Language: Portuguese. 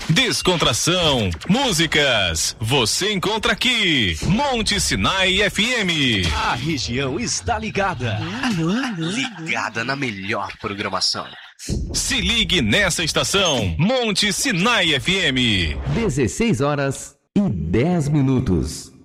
descontração, músicas, você encontra aqui, Monte Sinai FM. A região está ligada. Alô? Ligada na melhor programação. Se ligue nessa estação, Monte Sinai FM. 16 horas e 10 minutos.